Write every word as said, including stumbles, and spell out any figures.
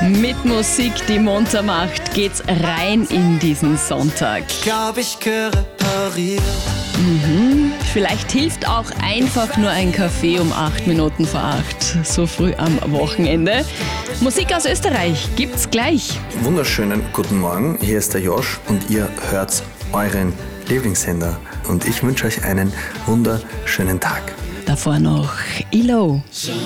Mit Musik, die munter macht, geht's rein in diesen Sonntag. Ich glaub, ich gehöre repariert. Mhm. Vielleicht hilft auch einfach nur ein Kaffee um acht Minuten vor acht, so früh am Wochenende. Musik aus Österreich gibt's gleich. Wunderschönen guten Morgen, hier ist der Josh und ihr hört euren Lieblingssender. Und ich wünsche euch einen wunderschönen Tag. Davor noch E L O.